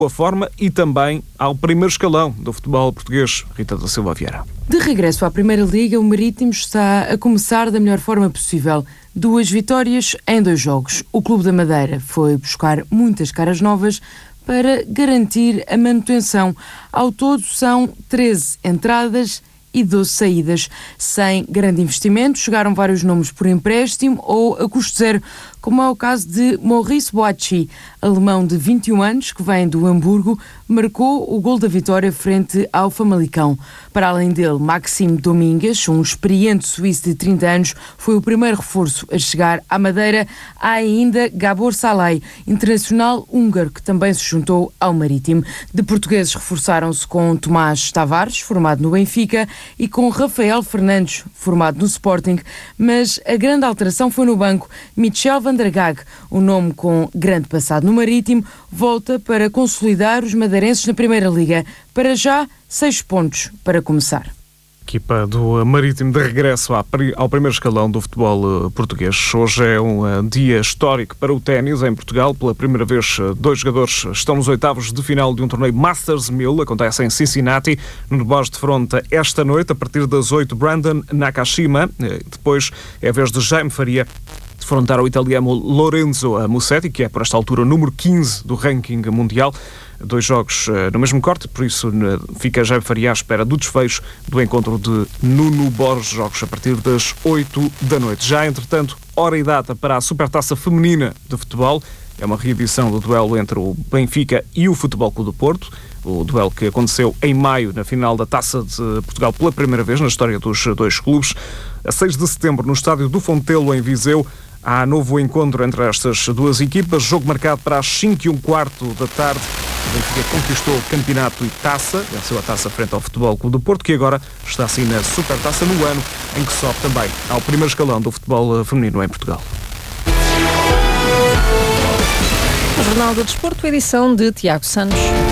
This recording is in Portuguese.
boa forma e também ao primeiro escalão do futebol português. Rita da Silva Vieira. De regresso à Primeira Liga, o Marítimo está a começar da melhor forma possível. 2 vitórias em 2 jogos. O Clube da Madeira foi buscar muitas caras novas para garantir a manutenção. Ao todo são 13 entradas e 12 saídas. Sem grande investimento, chegaram vários nomes por empréstimo ou a custo zero, como é o caso de Maurice Boachi, alemão de 21 anos, que vem do Hamburgo, marcou o gol da vitória frente ao Famalicão. Para além dele, Maxime Domingues, um experiente suíço de 30 anos, foi o primeiro reforço a chegar à Madeira. Há ainda Gabor Salai, internacional húngaro, que também se juntou ao Marítimo. De portugueses reforçaram-se com Tomás Tavares, formado no Benfica, e com Rafael Fernandes, formado no Sporting, mas a grande alteração foi no banco. Michel van der Gaag, um nome com grande passado no Marítimo, volta para consolidar os madeirenses na Primeira Liga. Para já, 6 pontos para começar. Equipa do Marítimo de regresso ao primeiro escalão do futebol português. Hoje é um dia histórico para o ténis em Portugal. Pela primeira vez, 2 jogadores estão nos oitavos de final de um torneio Masters 1000. Acontece em Cincinnati, no Boss de Fronta, esta noite, a partir das 8, Brandon Nakashima. Depois é a vez de Jaime Faria defrontar o italiano Lorenzo Musetti, que é, por esta altura, o número 15 do ranking mundial. 2 jogos no mesmo corte, por isso fica Jaime Faria à espera do desfecho do encontro de Nuno Borges. Jogos a partir das 8 da noite. Já, entretanto, hora e data para a Supertaça Feminina de Futebol. É uma reedição do duelo entre o Benfica e o Futebol Clube do Porto. O duelo que aconteceu em maio, na final da Taça de Portugal, pela primeira vez na história dos 2 clubes. A 6 de setembro, no estádio do Fontelo, em Viseu, há novo encontro entre estas 2 equipas. Jogo marcado para as 5:15 da tarde. O Benfica conquistou o campeonato e taça, venceu a taça frente ao Futebol Clube do Porto, que agora está assim na Supertaça, no ano em que sobe também ao primeiro escalão do futebol feminino em Portugal. O Jornal do Desporto, edição de Tiago Santos.